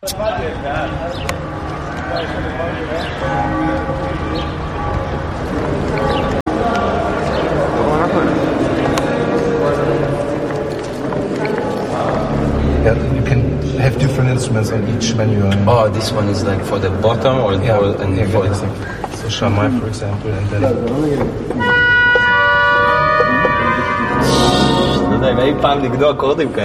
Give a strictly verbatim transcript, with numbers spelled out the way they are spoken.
Yeah, you can have different instruments on each menu. Oh, this one is like for the bottom or yeah, or, and yeah, for exactly. So Shamai, for example, and then. לא יודע, אם אי פעם נגדו אקורדים כאלה.